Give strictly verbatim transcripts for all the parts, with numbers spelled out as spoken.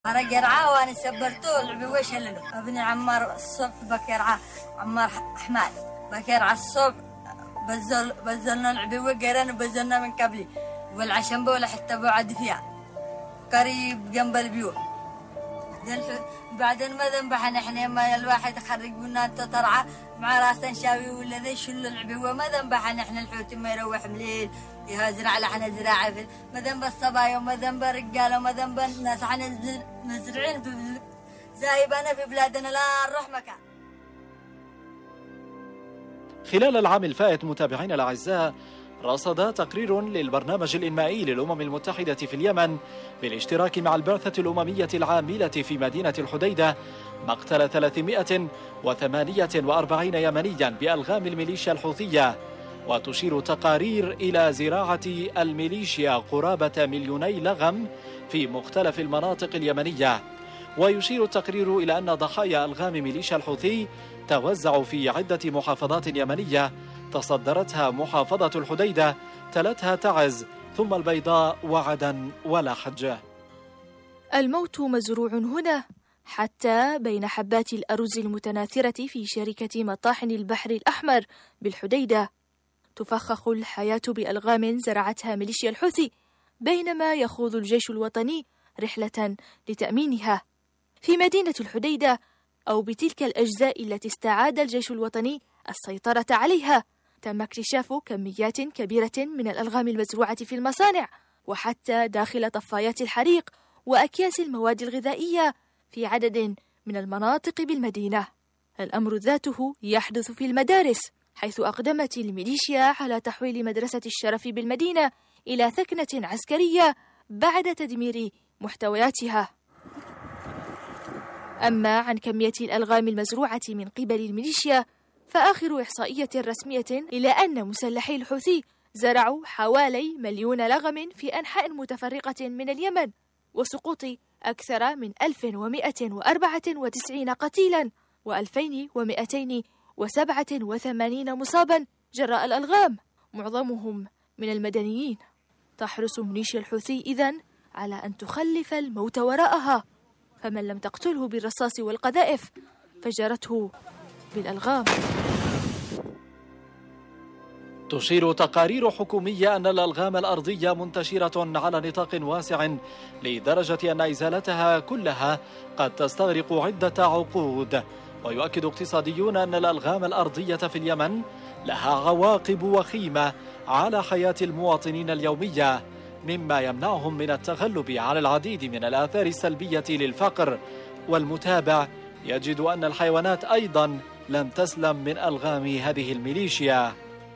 أنا قرعة وأنا سبرتو لعبي وش هللو ابني عمار الصبح بكرعة عمار أحمد بكرعة الصبح بزل بزلنا لعبي وقرن وبزلنا من قبلي والعشان بولا حتى بعد فيها قريب جنب البيوت. بعدين ما ذنبح نحن ما الواحد خرج قلنا أنت ترعى مع راسنا شاوي ولا ذي شل العبي وما ذنبح نحن الحوت ما يروح مليل يهزرع لحنا زراعة ما ذنب الصبايا وما ذنب الرجال وما ذنب الناس احنا مزرعين زايبنا في بلادنا لا نروح مكان. خلال العام الفائت متابعينا الأعزاء رصد تقرير للبرنامج الإنمائي للأمم المتحدة في اليمن بالاشتراك مع البعثة الأممية العاملة في مدينة الحديدة مقتل ثلاثمائة وثمانية وأربعين يمنيا بألغام الميليشيا الحوثية. وتشير تقارير إلى زراعة الميليشيا قرابة مليوني لغم في مختلف المناطق اليمنية. ويشير التقرير إلى أن ضحايا ألغام ميليشيا الحوثي توزعوا في عدة محافظات يمنية تصدرتها محافظة الحديدة تلتها تعز ثم البيضاء وعدن ولحج. الموت مزروع هنا حتى بين حبات الأرز المتناثرة في شركة مطاحن البحر الأحمر بالحديدة. تفخخ الحياة بألغام زرعتها ميليشيا الحوثي بينما يخوض الجيش الوطني رحلة لتأمينها. في مدينة الحديدة أو بتلك الأجزاء التي استعاد الجيش الوطني السيطرة عليها تم اكتشاف كميات كبيرة من الألغام المزروعة في المصانع وحتى داخل طفايات الحريق وأكياس المواد الغذائية في عدد من المناطق بالمدينة. الأمر ذاته يحدث في المدارس حيث أقدمت الميليشيا على تحويل مدرسة الشرف بالمدينة إلى ثكنة عسكرية بعد تدمير محتوياتها. أما عن كمية الألغام المزروعة من قبل الميليشيا فآخر إحصائية رسمية إلى أن مسلحي الحوثي زرعوا حوالي مليون لغم في أنحاء متفرقة من اليمن وسقوط أكثر من ألف ومائة وأربعة وتسعين قتيلا وألفين ومائتين وسبعة وثمانين مصابا جراء الألغام معظمهم من المدنيين. تحرص ميليشيا الحوثي إذن على أن تخلف الموت وراءها، فمن لم تقتله بالرصاص والقذائف فجرته بالألغام. تشير تقارير حكومية أن الألغام الأرضية منتشرة على نطاق واسع لدرجة أن إزالتها كلها قد تستغرق عدة عقود. ويؤكد اقتصاديون أن الألغام الأرضية في اليمن لها عواقب وخيمة على حياة المواطنين اليومية، مما يمنعهم من التغلب على العديد من الآثار السلبية للفقر. والمتابع يجد أن الحيوانات أيضا لم تسلم من ألغام هذه الميليشيا.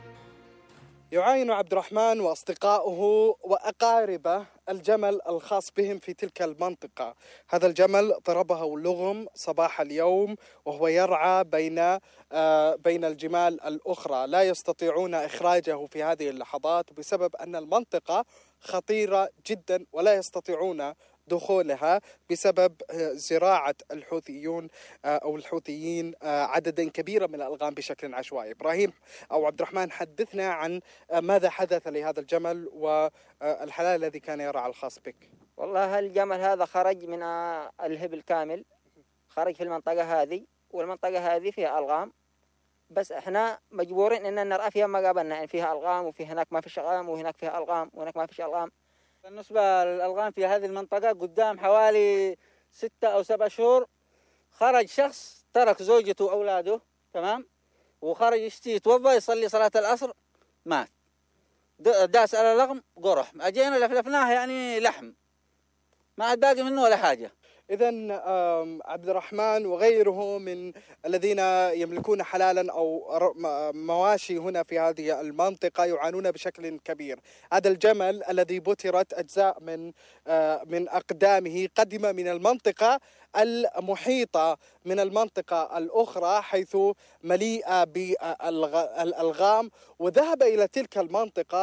يعاين عبد الرحمن وأصدقائه وأقاربه الجمل الخاص بهم في تلك المنطقة. هذا الجمل ضربه اللغم صباح اليوم وهو يرعى بين بين الجمال الأخرى، لا يستطيعون إخراجه في هذه اللحظات بسبب أن المنطقة خطيرة جدا ولا يستطيعون دخولها بسبب زراعة الحوثيون أو الحوثيين عددا كبيرا من الألغام بشكل عشوائي. إبراهيم أو عبد الرحمن، حدثنا عن ماذا حدث لهذا الجمل والحلال الذي كان يرعى الخاص بك. والله الجمل هذا خرج من الهبل كامل، خرج في المنطقة هذه، والمنطقة هذه فيها ألغام، بس احنا مجبورين ان نرأى فيها ما قابلنا، يعني فيها ألغام وفي هناك ما فيش ألغام وهناك فيها ألغام وهناك ما فيش ألغام. بالنسبة للألغام في هذه المنطقة قدام حوالي ستة أو سبع شهور خرج شخص ترك زوجته وأولاده، تمام، وخرج يشتي يتوضأ يصلي صلاة العصر مات، داس على لغم قرح، أجينا لفلفناه يعني لحم، ما عاد باقي منه ولا حاجة. إذن عبد الرحمن وغيره من الذين يملكون حلالا أو مواشي هنا في هذه المنطقة يعانون بشكل كبير. هذا الجمل الذي بترت أجزاء من من أقدامه قدم من المنطقة المحيطة من المنطقة الأخرى حيث مليئة بالألغام، وذهب إلى تلك المنطقة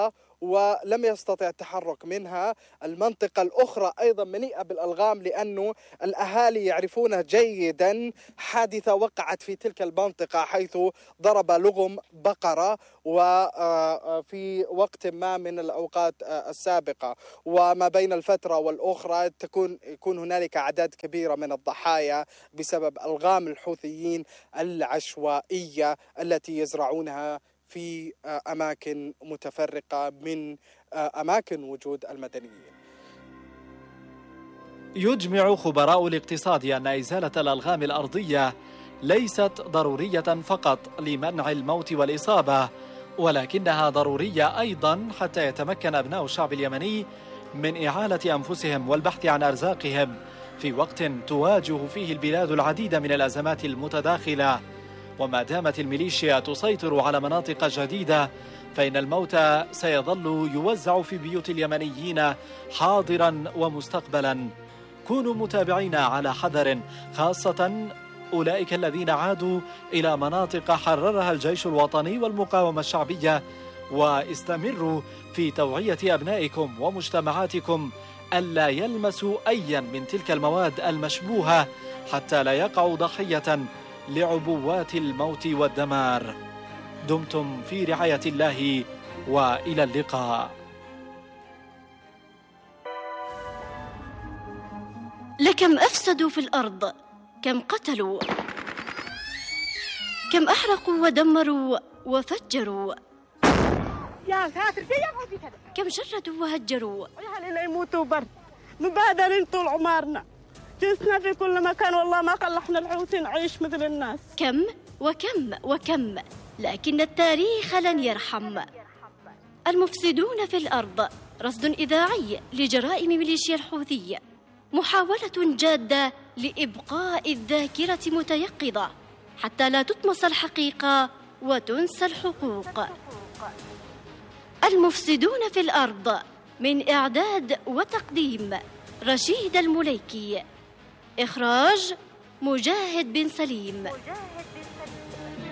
ولم يستطع التحرك منها. المنطقة الأخرى أيضا مليئة بالألغام، لأن الأهالي يعرفون جيدا حادثة وقعت في تلك المنطقة، حيث ضرب لغم بقرة وفي وقت ما من الأوقات السابقة، وما بين الفترة والأخرى تكون يكون هنالك أعداد كبيرة من الضحايا بسبب ألغام الحوثيين العشوائية التي يزرعونها في أماكن متفرقة من أماكن وجود المدنيين. يجمع خبراء الاقتصاد أن إزالة الألغام الأرضية ليست ضرورية فقط لمنع الموت والإصابة، ولكنها ضرورية أيضا حتى يتمكن أبناء الشعب اليمني من إعالة أنفسهم والبحث عن أرزاقهم في وقت تواجه فيه البلاد العديد من الأزمات المتداخلة. وما دامت الميليشيا تسيطر على مناطق جديدة فإن الموت سيظل يوزع في بيوت اليمنيين حاضرا ومستقبلا. كونوا متابعين على حذر، خاصة أولئك الذين عادوا إلى مناطق حررها الجيش الوطني والمقاومة الشعبية، واستمروا في توعية أبنائكم ومجتمعاتكم ألا يلمسوا أيا من تلك المواد المشبوهة حتى لا يقعوا ضحية لعبوات الموت والدمار. دمتم في رعاية الله، وإلى اللقاء. لكم أفسدوا في الأرض، كم قتلوا، كم أحرقوا ودمروا وفجروا، كم شردوا وهجروا. أهلنا يموتوا برد، مبادرين طول عمرنا، جلسنا في كل مكان، والله ما خلحنا الحوثي نعيش مثل الناس. كم وكم وكم، لكن التاريخ لن يرحم. المفسدون في الأرض، رصد إذاعي لجرائم ميليشيا الحوثي، محاولة جادة لإبقاء الذاكرة متيقظة حتى لا تطمس الحقيقة وتنسى الحقوق. المفسدون في الأرض، من إعداد وتقديم رشيد المليكي، إخراج مجاهد بن سليم.